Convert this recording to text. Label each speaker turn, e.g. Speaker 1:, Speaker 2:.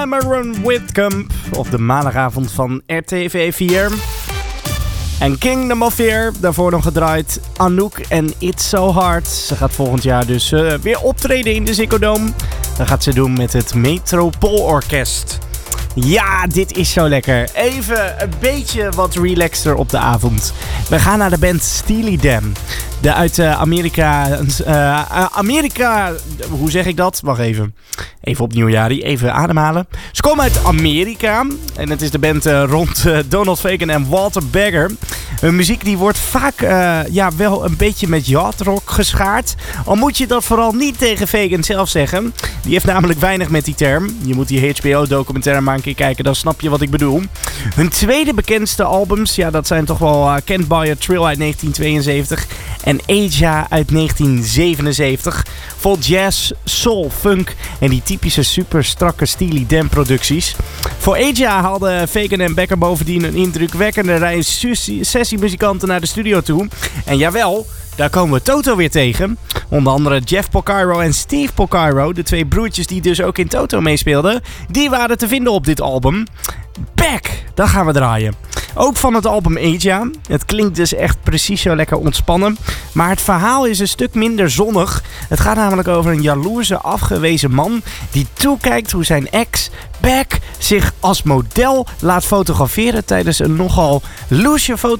Speaker 1: Cameron Whitcomb op de maandagavond van RTV 4. En Kingdom of Fear, daarvoor nog gedraaid Anouk en It's So Hard. Ze gaat volgend jaar dus weer optreden in de Ziggo Dome. Dat gaat ze doen met het Metropoolorkest. Ja, dit is zo lekker. Even een beetje wat relaxter op de avond. We gaan naar de band Steely Dan. De uit Amerika... Hoe zeg ik dat? Wacht even. Even opnieuw, Jari. Even ademhalen. Ze komen uit Amerika. En het is de band rond Donald Fagen en Walter Becker. Hun muziek die wordt vaak wel een beetje met yachtrock geschaard. Al moet je dat vooral niet tegen Fagan zelf zeggen. Die heeft namelijk weinig met die term. Je moet die HBO-documentaire maar een keer kijken. Dan snap je wat ik bedoel. Hun tweede bekendste albums, ja, dat zijn toch wel Can't Buy a Thrill uit 1972 en Aja uit 1977. Vol jazz, soul, funk en die typische super strakke Steely Dan producties. Voor Aja haalden Fagan en Becker bovendien een indrukwekkende rij sessiemuzikanten naar de studio toe. En jawel, daar komen we Toto weer tegen. Onder andere Jeff Porcaro en Steve Porcaro, de twee broertjes die dus ook in Toto meespeelden, die waren te vinden op dit album. Back, dat gaan we draaien. Ook van het album Aja. Het klinkt dus echt precies zo lekker ontspannen. Maar het verhaal is een stuk minder zonnig. Het gaat namelijk over een jaloerse, afgewezen man die toekijkt hoe zijn ex, Beck, zich als model laat fotograferen tijdens een nogal loesje